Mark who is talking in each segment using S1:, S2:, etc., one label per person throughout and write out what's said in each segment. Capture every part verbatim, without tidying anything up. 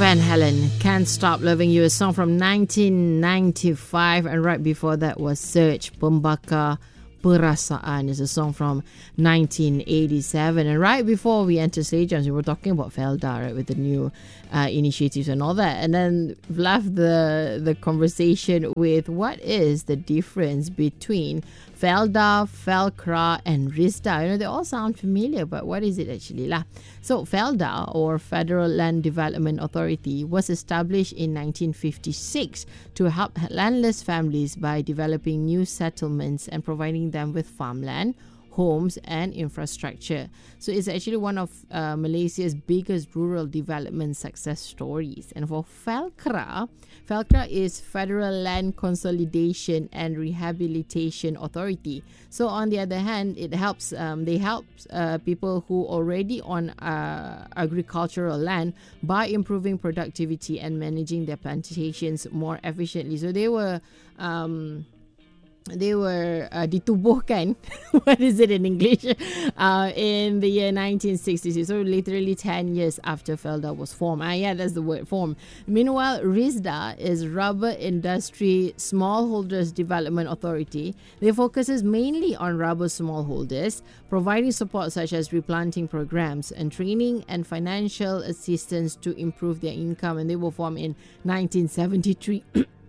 S1: Van Halen, Can't Stop Loving You, a song from nineteen ninety-five, and right before that was Search, Pembakar Perasaan, is a song from nineteen eighty-seven. And right before we enter Stage Jams, we were talking about Felda, right, with the new uh, initiatives and all that. And then left the the conversation with what is the difference between Felda, Felcra, and RISDA. You know, they all sound familiar, but what is it actually lah? So Felda, or Federal Land Development Authority, was established in nineteen fifty-six to help landless families by developing new settlements and providing them with farmland, homes and infrastructure. So it's actually one of uh, Malaysia's biggest rural development success stories. And for Felcra, Felcra is Federal Land Consolidation and Rehabilitation Authority. So on the other hand, it helps um, they help uh, people who already on uh, agricultural land by improving productivity and managing their plantations more efficiently. So they were um, They were uh, ditubuhkan, what is it in English, uh, in the year nineteen sixty-six, so literally ten years after Felda was formed. Ah, yeah, that's the word, form. Meanwhile, RISDA is Rubber Industry Smallholders Development Authority. They focuses mainly on rubber smallholders, providing support such as replanting programs and training and financial assistance to improve their income. And they were formed in nineteen seventy-three.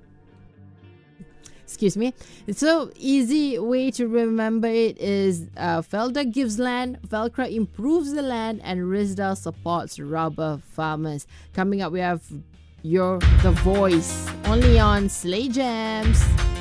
S1: Excuse me. So easy way to remember it is uh, Felda gives land, Felcra improves the land, and RISDA supports rubber farmers. Coming up, we have your The Voice, only on Slay Jams.